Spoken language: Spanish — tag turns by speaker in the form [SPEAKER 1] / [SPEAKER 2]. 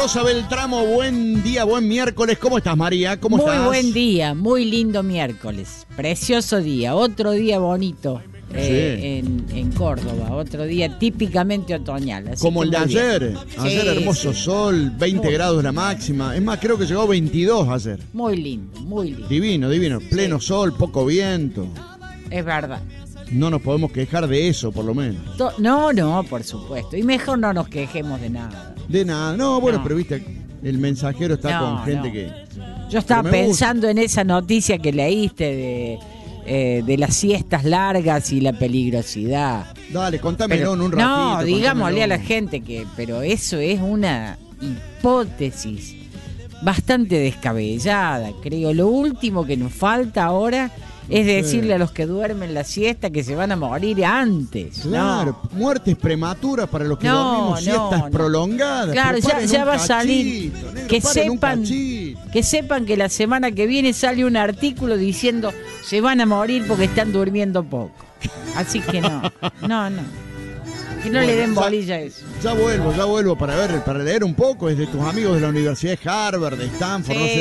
[SPEAKER 1] Rosa Beltramo, buen día, buen miércoles. ¿Cómo estás, María? ¿Cómo estás?
[SPEAKER 2] Muy buen día, muy lindo miércoles. Precioso día, otro día bonito en Córdoba, otro día típicamente otoñal. Así
[SPEAKER 1] como el de ayer. Ayer hermoso
[SPEAKER 2] sí.
[SPEAKER 1] sol, 20 grados la máxima. Es más, creo que llegó a 22 ayer.
[SPEAKER 2] Muy lindo, muy lindo.
[SPEAKER 1] Divino, divino. Pleno sol, poco viento.
[SPEAKER 2] Es verdad.
[SPEAKER 1] No nos podemos quejar de eso, por lo menos.
[SPEAKER 2] No, por supuesto. Y mejor no nos quejemos de nada.
[SPEAKER 1] De nada. No, bueno,
[SPEAKER 2] No.
[SPEAKER 1] pero viste, el mensajero está con gente que...
[SPEAKER 2] Yo estaba
[SPEAKER 1] Pero me
[SPEAKER 2] pensando en esa noticia que leíste de las siestas largas y la peligrosidad.
[SPEAKER 1] Dale, contámelo en un ratito.
[SPEAKER 2] No, digámosle
[SPEAKER 1] contámelo.
[SPEAKER 2] a la gente pero eso es una hipótesis bastante descabellada, creo. Lo último que nos falta ahora es decirle a los que duermen la siesta que se van a morir antes.
[SPEAKER 1] Claro,
[SPEAKER 2] No.
[SPEAKER 1] muertes prematuras para los que
[SPEAKER 2] No,
[SPEAKER 1] dormimos siestas
[SPEAKER 2] no.
[SPEAKER 1] prolongadas.
[SPEAKER 2] Claro,
[SPEAKER 1] Pero paren
[SPEAKER 2] ya
[SPEAKER 1] un
[SPEAKER 2] va a salir.
[SPEAKER 1] cachito, negro,
[SPEAKER 2] Que
[SPEAKER 1] paren un
[SPEAKER 2] sepan,
[SPEAKER 1] cachito.
[SPEAKER 2] que sepan que la semana que viene sale un artículo diciendo se van a morir porque están durmiendo poco. Así que no. Que no
[SPEAKER 1] Bueno,
[SPEAKER 2] le den bolilla a eso.
[SPEAKER 1] Ya vuelvo para leer un poco. Es de tus amigos de la Universidad de Harvard, de Stanford,
[SPEAKER 2] Sí.
[SPEAKER 1] no sé